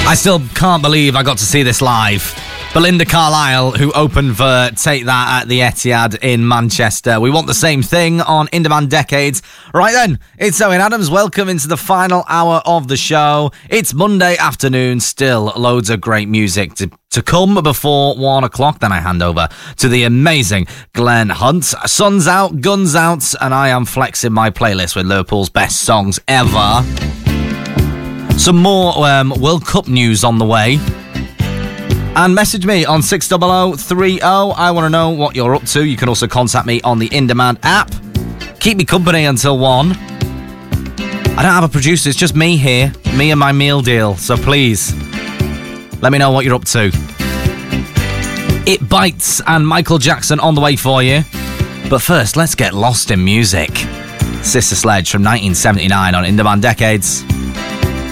I still can't believe I got to see this live. Belinda Carlisle, who opened for Take That at the Etihad in Manchester. We want the same thing on In Demand Decades. Right then, it's Owen Adams. Welcome into the final hour of the show. It's Monday afternoon, still loads of great music to come before 1 o'clock. Then I hand over to the amazing Glenn Hunt. Sun's out, guns out, and I am flexing my playlist with Liverpool's best songs ever. Some more World Cup news on the way. And message me on 60030. I want to know what you're up to. You can also contact me on the In Demand app. Keep me company until 1. I don't have a producer, it's just me here. Me and my meal deal. So please, let me know what you're up to. It Bites and Michael Jackson on the way for you. But first, let's get lost in music. Sister Sledge from 1979 on In Demand Decades.